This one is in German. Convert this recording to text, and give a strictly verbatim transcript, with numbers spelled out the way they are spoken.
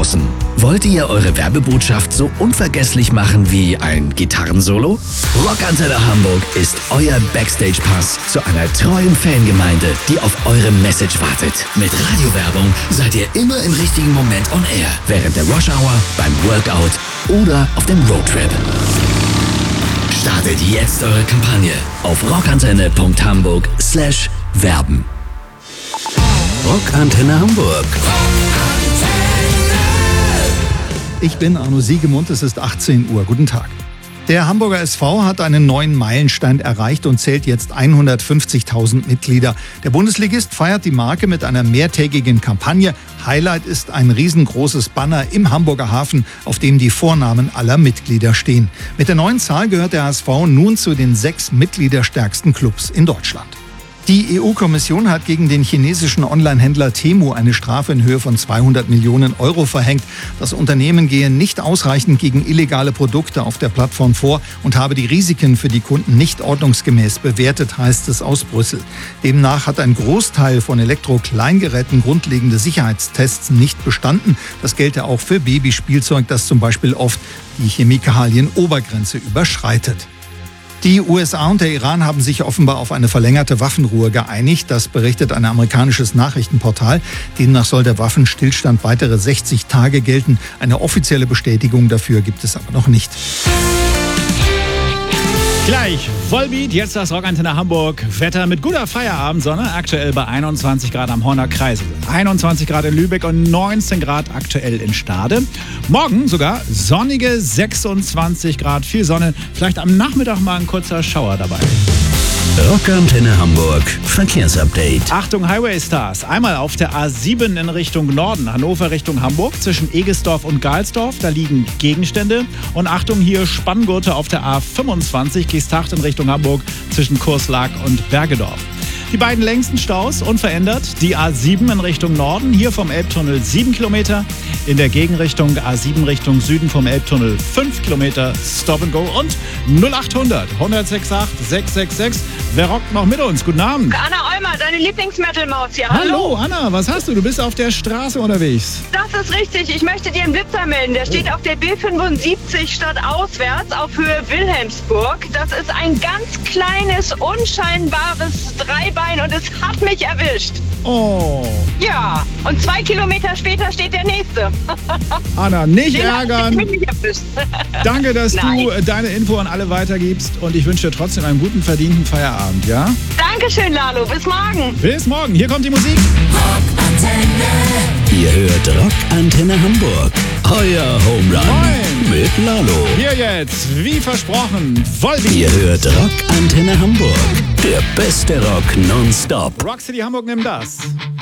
draußen. Wollt ihr eure Werbebotschaft so unvergesslich machen wie ein Gitarrensolo? Rockantenne Hamburg ist euer Backstage-Pass zu einer treuen Fangemeinde, die auf eure Message wartet. Mit Radiowerbung seid ihr immer im richtigen Moment on air. Während der Rush-Hour, beim Workout oder auf dem Roadtrip. Startet jetzt eure Kampagne auf rockantenne punkt hamburg slash werben. Rockantenne Hamburg. Ich bin Arno Siegemund, es ist achtzehn Uhr. Guten Tag. Der Hamburger S V hat einen neuen Meilenstein erreicht und zählt jetzt hundertfünfzigtausend Mitglieder. Der Bundesligist feiert die Marke mit einer mehrtägigen Kampagne. Highlight ist ein riesengroßes Banner im Hamburger Hafen, auf dem die Vornamen aller Mitglieder stehen. Mit der neuen Zahl gehört der H S V nun zu den sechs mitgliederstärksten Clubs in Deutschland. Die E U-Kommission hat gegen den chinesischen Online-Händler Temu eine Strafe in Höhe von zweihundert Millionen Euro verhängt. Das Unternehmen gehe nicht ausreichend gegen illegale Produkte auf der Plattform vor und habe die Risiken für die Kunden nicht ordnungsgemäß bewertet, heißt es aus Brüssel. Demnach hat ein Großteil von Elektro-Kleingeräten grundlegende Sicherheitstests nicht bestanden. Das gelte auch für Babyspielzeug, das zum Beispiel oft die Chemikalien-Obergrenze überschreitet. Die U S A und der Iran haben sich offenbar auf eine verlängerte Waffenruhe geeinigt. Das berichtet ein amerikanisches Nachrichtenportal. Demnach soll der Waffenstillstand weitere sechzig Tage gelten. Eine offizielle Bestätigung dafür gibt es aber noch nicht. Gleich Vollbeat, jetzt das Rockantenne Hamburg. Wetter mit guter Feierabendsonne, aktuell bei einundzwanzig Grad am Horner Kreisel, einundzwanzig Grad in Lübeck und neunzehn Grad aktuell in Stade. Morgen sogar sonnige sechsundzwanzig Grad, viel Sonne, vielleicht am Nachmittag mal ein kurzer Schauer dabei. Rockantenne Hamburg Verkehrsupdate. Achtung Highway Stars, einmal auf der A sieben in Richtung Norden, Hannover Richtung Hamburg, zwischen Egesdorf und Galsdorf, da liegen Gegenstände. Und Achtung hier Spanngurte auf der A fünfundzwanzig, Geesthacht in Richtung Hamburg, zwischen Kurslag und Bergedorf. Die beiden längsten Staus unverändert, die A sieben in Richtung Norden, hier vom Elbtunnel sieben Kilometer, in der Gegenrichtung A sieben Richtung Süden vom Elbtunnel fünf Kilometer Stop and Go und null achthundert, hundertsechs acht, sechs sechs sechs. Wer rockt noch mit uns? Guten Abend. Anna Olmer, deine Lieblingsmetal-Maus hier. Hallo. Hallo Anna, was hast du? Du bist auf der Straße unterwegs. Das ist richtig. Ich möchte dir einen Blitzer melden. Der steht auf der B fünfundsiebzig stadtauswärts auf Höhe Wilhelmsburg. Das ist ein ganz kleines, unscheinbares Dreibein und es hat mich erwischt. Oh. Ja, und zwei Kilometer später steht der nächste. Anna, nicht Den ärgern. mich nicht erwischt. Danke, dass Nein. du deine Info an alle weitergibst und ich wünsche dir trotzdem einen guten, verdienten Feierabend, ja? Dankeschön, Lalo. Bis morgen. Bis morgen. Hier kommt die Musik. Ihr hört Rockantenne Hamburg. Euer Home Run Moin. mit Lalo. Hier jetzt, wie versprochen, Volbeat. Ihr hört Rockantenne Hamburg. Der beste Rock nonstop. Rock City Hamburg, nimm das.